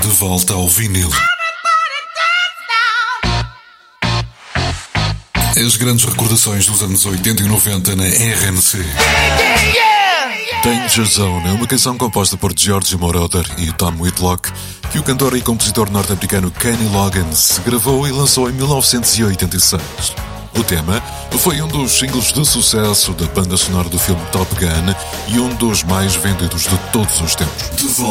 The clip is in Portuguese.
De volta ao vinil. As grandes recordações dos anos 80 e 90 na RNC. Danger Zone é uma canção composta por George Moroder e Tom Whitlock, que o cantor e compositor norte-americano Kenny Loggins gravou e lançou em 1986. O tema foi um dos singles de sucesso da banda sonora do filme Top Gun e um dos mais vendidos de todos os tempos.